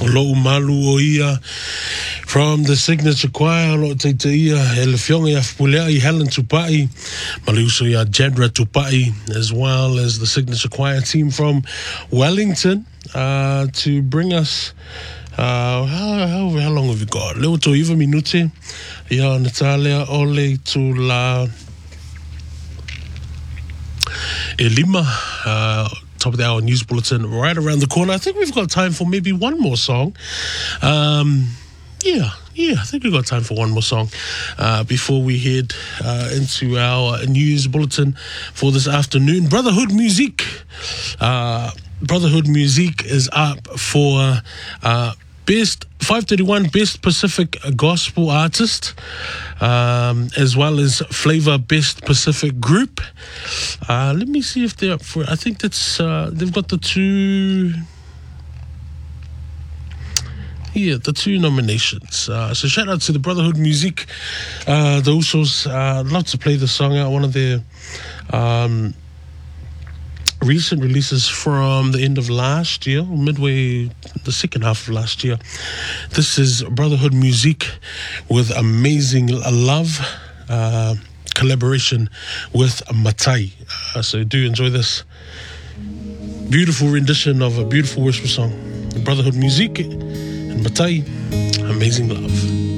Lo'u malu o ia from the Signature Choir, lo te ia e le fionga ia Fupulea I Helen Tupai, maluso ia Jedra Tupai, as well as the Signature Choir team from Wellington, to bring us how long have we got? Leo to iwa minute ia Natalia ole to la e lima top of the hour news bulletin right around the corner. I think we've got time for maybe one more song. Yeah, I think we've got time for one more song before we head into our news bulletin for this afternoon. Brotherhood Music is up for Best 531 Best Pacific Gospel Artist, as well as Flavor Best Pacific Group. Let me see if they're up for it. I think that's they've got the two nominations. So shout out to the Brotherhood Music. The Usos, I'd love to play the song out, one of their recent releases from the end of last year, midway the second half of last year. This is Brotherhood Music with Amazing Love, collaboration with Matai. So do enjoy this beautiful rendition of a beautiful worship song. Brotherhood Music and Matai, Amazing Love.